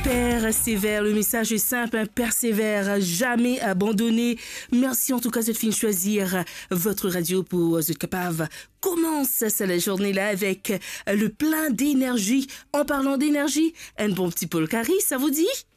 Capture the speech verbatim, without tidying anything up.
Persévère, le message est simple, hein, persévère, jamais abandonner. Merci en tout cas de fin choisir votre radio pour être capable. Commence ça la journée là avec le plein d'énergie. En parlant d'énergie, un bon petit Paul Carré, ça vous dit?